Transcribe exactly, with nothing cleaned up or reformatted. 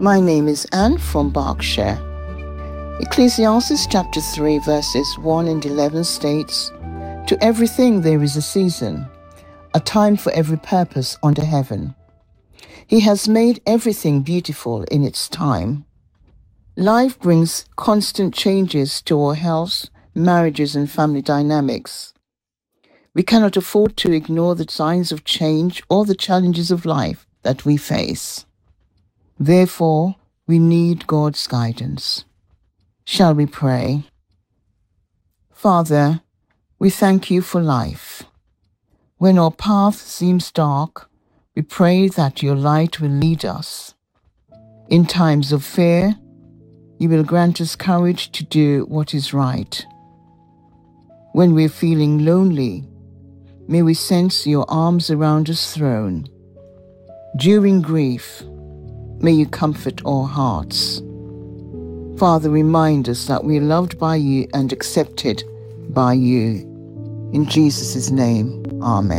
My name is Anne from Berkshire. Ecclesiastes chapter three verses one and eleven states, "To everything there is a season, a time for every purpose under heaven. He has made everything beautiful in its time." Life brings constant changes to our health, marriages, and family dynamics. We cannot afford to ignore the signs of change or the challenges of life that we face. Therefore, we need God's guidance. Shall we pray? Father, we thank you for life. When our path seems dark, we pray that your light will lead us. In times of fear, you will grant us courage to do what is right. When we're feeling lonely, may we sense your arms around us thrown. During grief, may you comfort our hearts. Father, remind us that we are loved by you and accepted by you. In Jesus' name, amen.